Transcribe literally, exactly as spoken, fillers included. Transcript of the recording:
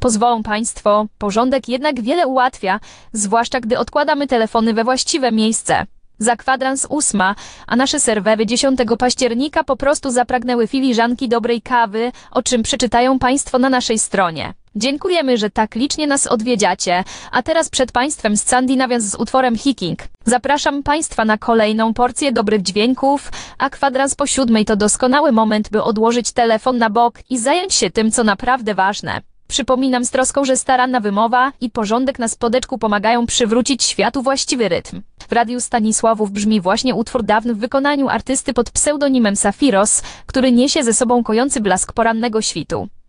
Pozwolą Państwo, porządek jednak wiele ułatwia, zwłaszcza gdy odkładamy telefony we właściwe miejsce. Za kwadrans ósma, a nasze serwery dziesiątego października po prostu zapragnęły filiżanki dobrej kawy, o czym przeczytają Państwo na naszej stronie. Dziękujemy, że tak licznie nas odwiedziacie, a teraz przed Państwem Sandy nawias z utworem Hiking. Zapraszam Państwa na kolejną porcję dobrych dźwięków, a kwadrans po siódmej to doskonały moment, by odłożyć telefon na bok i zająć się tym, co naprawdę ważne. Przypominam z troską, że staranna wymowa i porządek na spodeczku pomagają przywrócić światu właściwy rytm. W Radiu Stanisławów brzmi właśnie utwór dawny w wykonaniu artysty pod pseudonimem Safiros, który niesie ze sobą kojący blask porannego świtu.